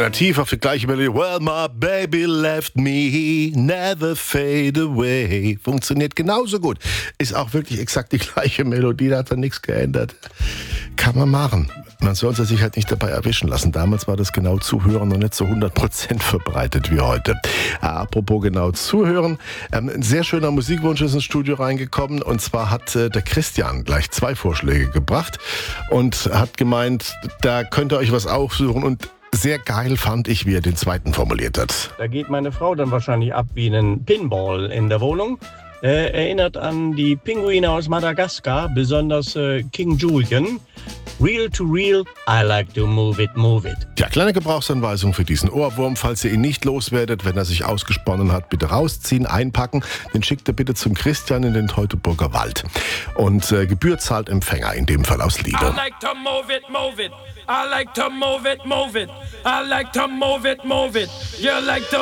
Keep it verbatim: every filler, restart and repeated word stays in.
Alternativ auf die gleiche Melodie. Well, my baby left me, never fade away. Funktioniert genauso gut. Ist auch wirklich exakt die gleiche Melodie, da hat er nichts geändert. Kann man machen. Man sollte sich halt nicht dabei erwischen lassen. Damals war das genau Zuhören noch nicht so hundert Prozent verbreitet wie heute. Apropos genau Zuhören. Ähm, ein sehr schöner Musikwunsch ist ins Studio reingekommen. Und zwar hat äh, der Christian gleich zwei Vorschläge gebracht und hat gemeint, da könnt ihr euch was aussuchen. Und sehr geil fand ich, wie er den zweiten formuliert hat. Da geht meine Frau dann wahrscheinlich ab wie ein Pinball in der Wohnung. Äh, erinnert an die Pinguine aus Madagaskar, besonders äh, King Julian. Real to real, I like to move it, move it. Ja, kleine Gebrauchsanweisung für diesen Ohrwurm. Falls ihr ihn nicht loswerdet, wenn er sich ausgesponnen hat, bitte rausziehen, einpacken. Den schickt ihr bitte zum Christian in den Teutoburger Wald. Und äh, Gebühr zahlt Empfänger, in dem Fall aus Liebe. I like to move it, move it. I like to move it, move it. I like to move it, move it. You like to